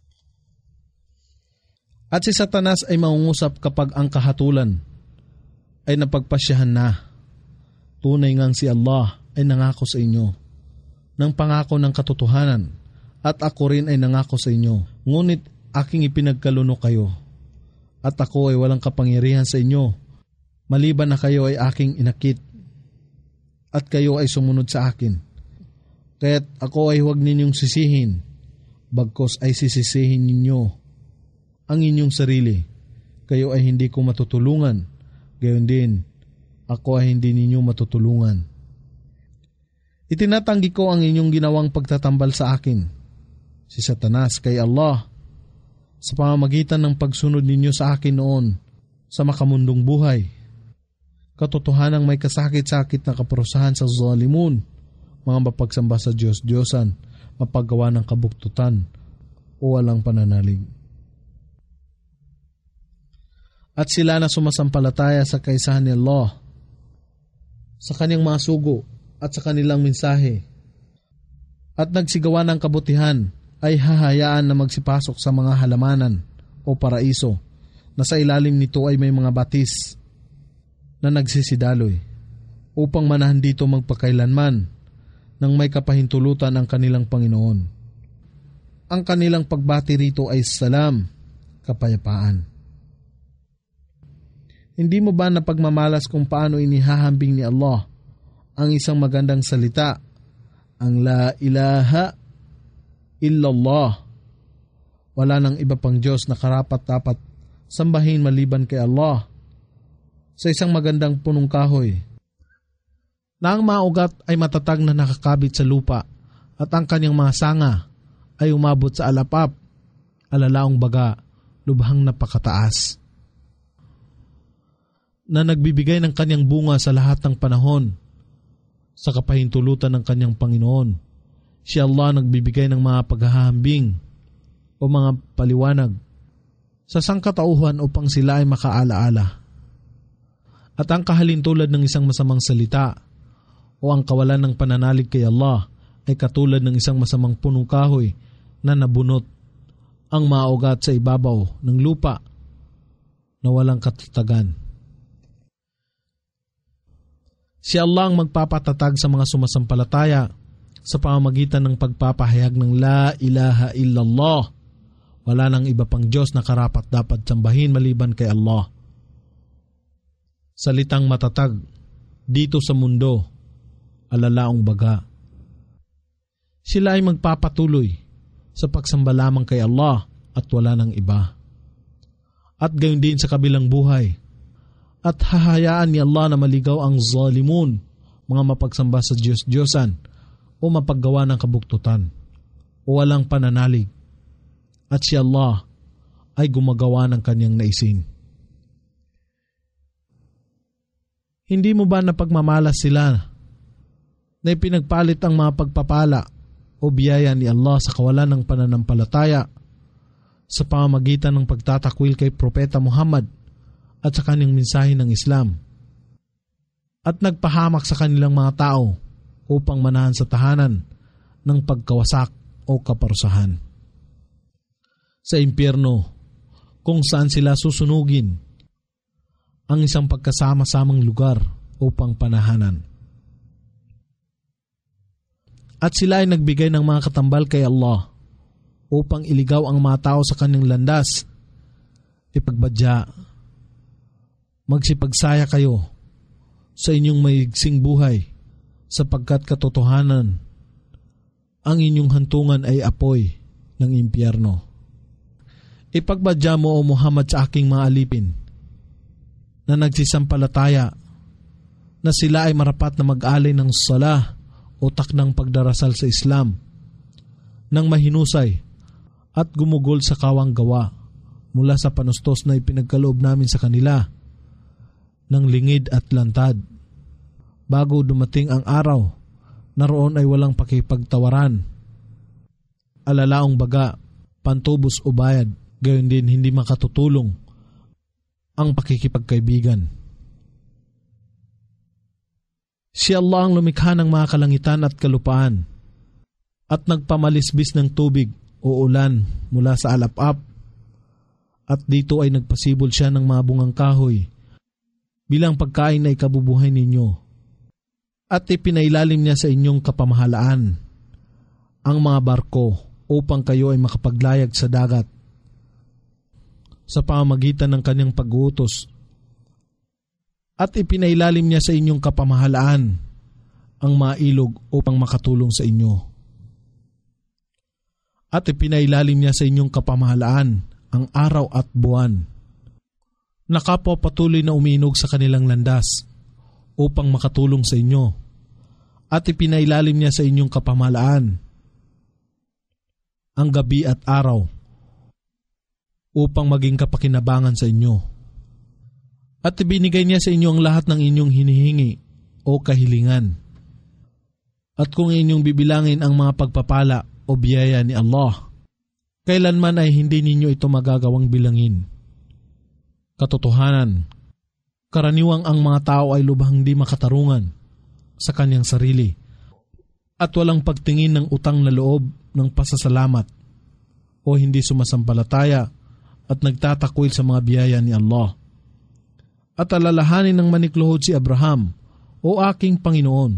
At si Satanas ay mangungusap kapag ang kahatulan ay napagpasyahan na. Tunay ngang si Allah ay nangako sa inyo ng pangako ng katotohanan at ako rin ay nangako sa inyo. Ngunit aking ipinagkalunok kayo at ako ay walang kapangyarihan sa inyo maliban na kayo ay aking inakit at kayo ay sumunod sa akin. Kaya't ako ay huwag ninyong sisihin, bagkos ay sisisihin ninyo ang inyong sarili. Kayo ay hindi ko matutulungan, gayon din ako ay hindi ninyo matutulungan. Itinatanggi ko ang inyong ginawang pagtatambal sa akin, si Satanas, kay Allah, sa pamamagitan ng pagsunod ninyo sa akin noon sa makamundong buhay. Katotohanang may kasakit-sakit na kaparusahan sa zalimun, mga mapagsamba sa Diyos-Diyosan, mapaggawa ng kabuktutan o walang pananalig. At sila na sumasampalataya sa kaisahan ni Allah, sa kanyang mga sugo at sa kanilang mensahe, at nagsigawa ng kabutihan, ay hahayaan na magsipasok sa mga halamanan o paraiso na sa ilalim nito ay may mga batis na nagsisidaloy upang manahan dito magpakailanman nang may kapahintulutan ang kanilang Panginoon. Ang kanilang pagbati rito ay salam, kapayapaan. Hindi mo ba napagmamalas kung paano inihahambing ni Allah ang isang magandang salita, ang la ilaha illallah? Wala nang iba pang Diyos na karapat-dapat sambahin maliban kay Allah. Sa isang magandang punong kahoy na ang mga ugat ay matatag na nakakabit sa lupa at ang kanyang mga sanga ay umabot sa alapap, alalaong baga, lubhang napakataas, na nagbibigay ng kanyang bunga sa lahat ng panahon sa kapahintulutan ng kanyang Panginoon. Si Allah nagbibigay ng mga paghahambing o mga paliwanag sa sangkatauhan upang sila ay makaalaala. At ang kahalintulad ng isang masamang salita o ang kawalan ng pananalig kay Allah ay katulad ng isang masamang punong kahoy na nabunot ang mga ugat sa ibabaw ng lupa na walang katatagan. Si Allah ang magpapatatag sa mga sumasampalataya sa pamamagitan ng pagpapahayag ng la ilaha illallah. Wala nang iba pang Diyos na karapat dapat sambahin maliban kay Allah. Salitang matatag dito sa mundo, alalaong baga. Sila ay magpapatuloy sa pagsamba lamang kay Allah at wala ng iba. At gayon din sa kabilang buhay. At hahayaan ni Allah na maligaw ang zalimun, mga mapagsamba sa Diyos-Diyosan o mapaggawa ng kabuktutan o walang pananalig. At si Allah ay gumagawa ng kanyang naisin. Hindi mo ba napagmamalas sila na ipinagpalit ang mga pagpapala o biyaya ni Allah sa kawalan ng pananampalataya sa pamamagitan ng pagtatakwil kay Propeta Muhammad at sa kanyang mensahe ng Islam, at nagpahamak sa kanilang mga tao upang manahan sa tahanan ng pagkawasak o kaparusahan sa impyerno, kung saan sila susunugin ang isang pagkasama-samang lugar upang panahanan. At sila ay nagbigay ng mga katambal kay Allah upang iligaw ang mga tao sa kanyang landas. Ipagbadya, magsipagsaya kayo sa inyong maigsing buhay sapagkat katotohanan ang inyong hantungan ay apoy ng impyerno. Ipagbadya mo o Muhammad sa aking mga alipin na nagsisampalataya na sila ay marapat na mag-alay ng salah o takdang pagdarasal sa Islam ng mahinusay at gumugol sa kawang gawa mula sa panustos na ipinagkaloob namin sa kanila ng lingid at lantad bago dumating ang araw na roon ay walang pakipagtawaran, alalaong baga, pantubos o bayad, gayon din hindi makatutulong ang pakikipagkaibigan. Si Allah ang lumikha ng mga kalangitan at kalupaan at nagpamalisbis ng tubig o ulan mula sa alap-ap, at dito ay nagpasibol siya ng mga bungang kahoy bilang pagkain na ikabubuhay ninyo, at ipinailalim niya sa inyong kapamahalaan ang mga barko upang kayo ay makapaglayag sa dagat sa pamamagitan ng kanyang pag-uutos, at ipinailalim niya sa inyong kapamahalaan ang mga ilog upang makatulong sa inyo, at ipinailalim niya sa inyong kapamahalaan ang araw at buwan na kapwa patuloy na umiinog sa kanilang landas upang makatulong sa inyo, at ipinailalim niya sa inyong kapamahalaan ang gabi at araw upang maging kapakinabangan sa inyo, at ibinigay niya sa inyo ang lahat ng inyong hinihingi o kahilingan. At kung inyong bibilangin ang mga pagpapala o biyaya ni Allah, kailanman ay hindi ninyo ito magagawang bilangin. Katotohanan, karaniwang ang mga tao ay lubhang di makatarungan sa kanyang sarili at walang pagtingin ng utang na loob ng pasasalamat o hindi sumasampalataya at nagtatakwil sa mga biyaya ni Allah. At alalahanin ng manikluhod si Abraham, o aking Panginoon,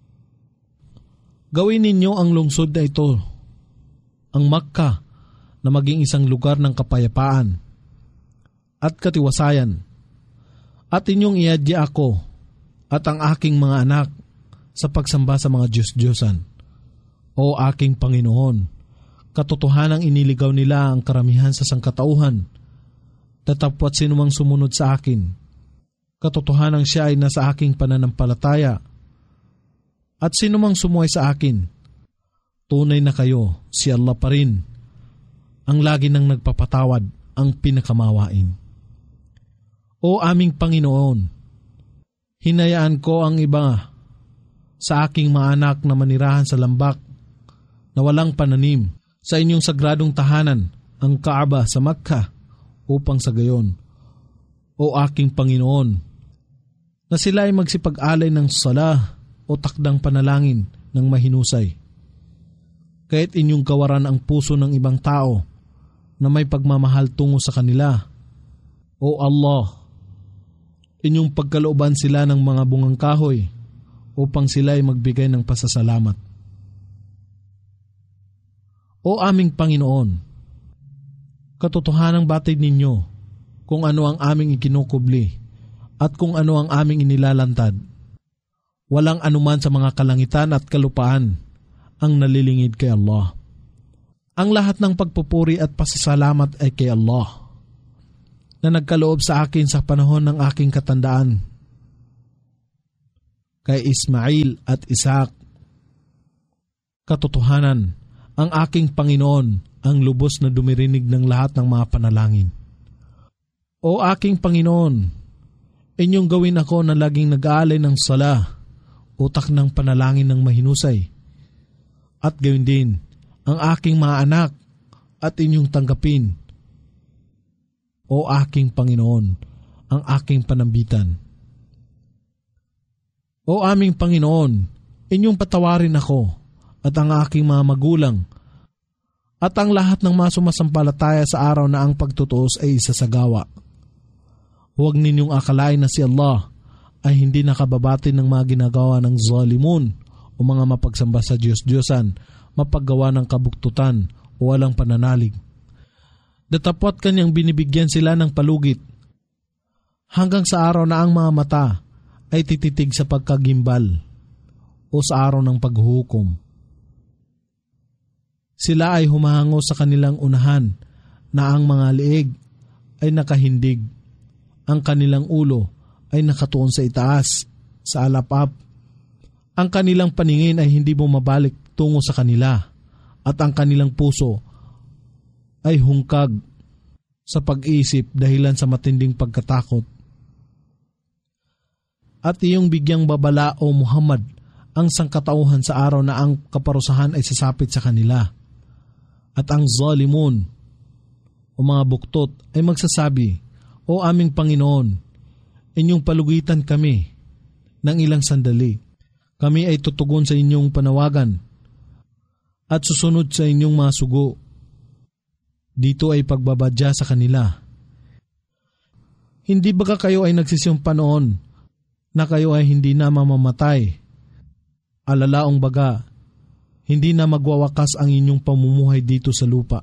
gawin ninyo ang lungsod na ito, ang Makkah, na maging isang lugar ng kapayapaan at katiwasayan, at inyong iadya ako at ang aking mga anak sa pagsamba sa mga Diyos-Diyosan. O aking Panginoon, katotohanang iniligaw nila ang karamihan sa sangkatauhan, tatapwat sinumang sumunod sa akin. Katotohanang siya ay nasa aking pananampalataya, at sinumang sumuway sa akin, tunay na kayo, si Allah pa rin, ang lagi nang nagpapatawad, ang pinakamawain. O aming Panginoon, hinayaan ko ang iba sa aking mga anak na manirahan sa lambak na walang pananim sa inyong sagradong tahanan, ang Kaaba sa Makkah, upang sa gayon, o aking Panginoon, na sila ay magsipag-alay ng salah o takdang panalangin ng mahinusay. Kahit inyong gawaran ang puso ng ibang tao na may pagmamahal tungo sa kanila, o Allah, inyong pagkalooban sila ng mga bungang kahoy upang sila ay magbigay ng pasasalamat. O aming Panginoon, katotohanang batid ninyo kung ano ang aming ikinukubli at kung ano ang aming inilalantad. Walang anuman sa mga kalangitan at kalupaan ang nalilingid kay Allah. Ang lahat ng pagpupuri at pasasalamat ay kay Allah na nagkaloob sa akin sa panahon ng aking katandaan, kay Ismail at Isaac. Katotohanan, ang aking Panginoon ang lubos na dumirinig ng lahat ng mga panalangin. O aking Panginoon, inyong gawin ako na laging nag-aalay ng sala, utak ng panalangin ng mahinusay. At gayon din, ang aking mga anak at inyong tanggapin. O aking Panginoon, ang aking panambitan. O aming Panginoon, inyong patawarin ako at ang aking mga magulang at ang lahat ng mga sumasampalataya sa araw na ang pagtutuos ay isasagawa. Huwag ninyong akalain na si Allah ay hindi nakababati ng mga ginagawa ng zalimun o mga mapagsamba sa Diyos-Diyosan, mapaggawa ng kabuktutan o walang pananalig. Datapwat kanyang binibigyan sila ng palugit hanggang sa araw na ang mga mata ay tititig sa pagkagimbal o sa araw ng paghuhukom. Sila ay humahango sa kanilang unahan na ang mga liig ay nakahindig, ang kanilang ulo ay nakatuon sa itaas, sa alapap. Ang kanilang paningin ay hindi bumabalik tungo sa kanila at ang kanilang puso ay hungkag sa pag-iisip dahilan sa matinding pagkatakot. At iyong bigyang babala o Muhammad ang sangkatauhan sa araw na ang kaparusahan ay sasapit sa kanila. At ang zalimun o mga buktot ay magsasabi, O aming Panginoon, inyong palugitan kami ng ilang sandali. Kami ay tutugon sa inyong panawagan at susunod sa inyong mga sugo. Dito ay pagbabadya sa kanila. Hindi baga kayo ay nagsisiyumpa noon na kayo ay hindi na mamamatay? Alalaong baga, hindi na magwawakas ang inyong pamumuhay dito sa lupa.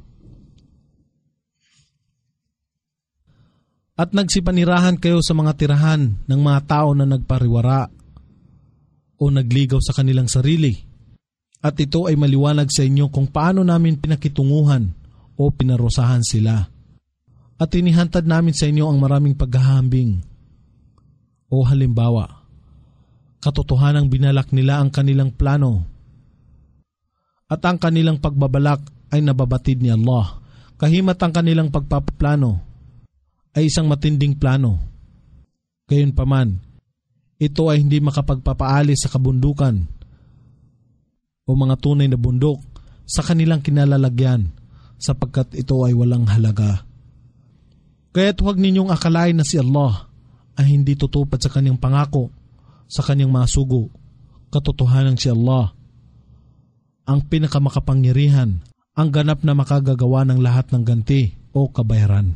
At nagsipanirahan kayo sa mga tirahan ng mga tao na nagpariwara o nagligaw sa kanilang sarili. At ito ay maliwanag sa inyo kung paano namin pinakitunguhan o pinarusahan sila. At inihantad namin sa inyo ang maraming paghahambing. O halimbawa, katotohanang binalak nila ang kanilang plano at ang kanilang pagbabalak ay nababatid ni Allah. Kahimat ang kanilang pagpapaplano ay isang matinding plano. Gayunpaman, ito ay hindi makapagpapaalis sa kabundukan o mga tunay na bundok sa kanilang kinalalagyan sapagkat ito ay walang halaga. Kaya't huwag ninyong akalain na si Allah ay hindi tutupad sa kanyang pangako, sa kanyang mga sugo. Katotohanan si Allah ang pinakamakapangyarihan, ang ganap na makagagawa ng lahat ng ganti o kabayaran.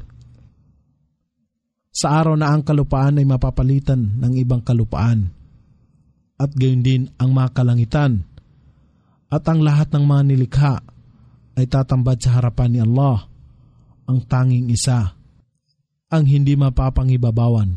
Sa araw na ang kalupaan ay mapapalitan ng ibang kalupaan, at gayon din ang mga kalangitan, at ang lahat ng mga nilikha ay tatambad sa harapan ni Allah, ang tanging isa, ang hindi mapapangibabawan.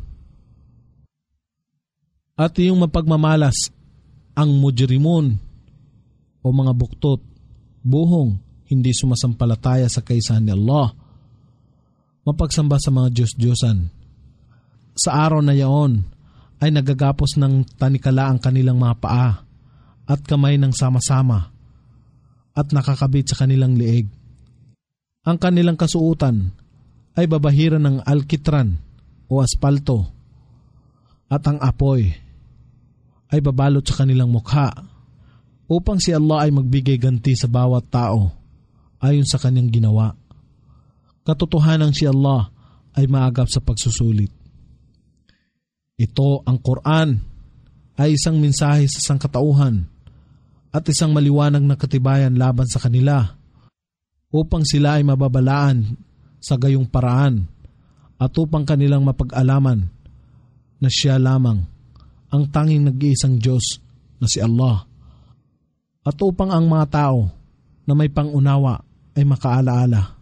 At iyong mapagmamalas, ang mujrimun o mga buktot, buhong hindi sumasampalataya sa kaysahan ni Allah, mapagsamba sa mga Diyos-Diyosan. Sa araw na yaon ay nagagapos ng tanikala ang kanilang mga paa at kamay ng sama-sama at nakakabit sa kanilang liig. Ang kanilang kasuutan ay babahiran ng alkitran o aspalto at ang apoy ay babalot sa kanilang mukha upang si Allah ay magbigay ganti sa bawat tao ayon sa kanyang ginawa. Katotohanan si Allah ay maagap sa pagsusulit. Ito ang Quran ay isang mensahe sa sangkatauhan at isang maliwanag na katibayan laban sa kanila upang sila ay mababalaan sa gayong paraan at upang kanilang mapag-alaman na siya lamang ang tanging nag-iisang Diyos na si Allah at upang ang mga tao na may pangunawa ay makaalaala